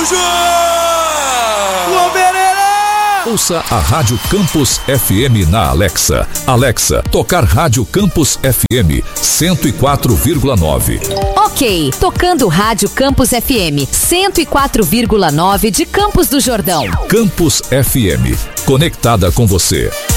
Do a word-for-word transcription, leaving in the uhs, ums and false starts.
João Pereira! Ouça a Rádio Campus F M na Alexa. Alexa, tocar Rádio Campus F M cento e quatro vírgula nove. Ok, tocando Rádio Campus F M cento e quatro vírgula nove de Campos do Jordão. Campus F M, conectada com você.